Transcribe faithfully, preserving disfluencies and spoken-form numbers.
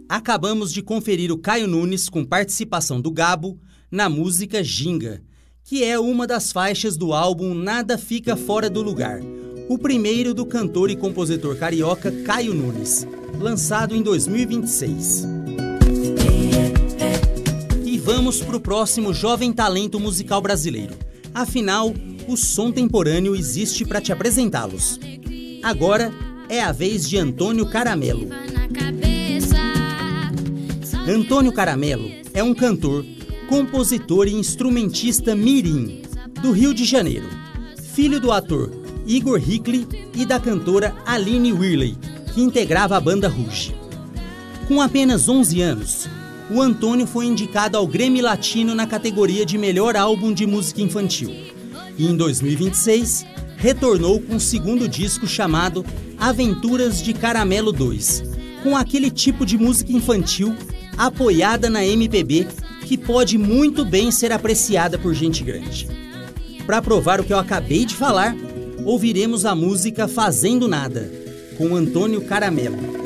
Acabamos de conferir o Caio Nunes com participação do Gabo na música Ginga, que é uma das faixas do álbum Nada Fica Fora do Lugar, o primeiro do cantor e compositor carioca Caio Nunes, lançado em dois mil e vinte e seis. E vamos pro próximo jovem talento musical brasileiro. Afinal, o som temporâneo existe para te apresentá-los. Agora é a vez de Antônio Caramelo. Antônio Caramelo é um cantor, compositor e instrumentista mirim, do Rio de Janeiro, filho do ator Igor Hickley e da cantora Aline Whirley, que integrava a banda Ruge. Com apenas onze anos, o Antônio foi indicado ao Grammy Latino na categoria de Melhor Álbum de Música Infantil. E em dois mil e vinte e seis, retornou com o segundo disco chamado Aventuras de Caramelo dois, com aquele tipo de música infantil apoiada na M P B que pode muito bem ser apreciada por gente grande. Para provar o que eu acabei de falar, ouviremos a música Fazendo Nada, com Antônio Caramelo.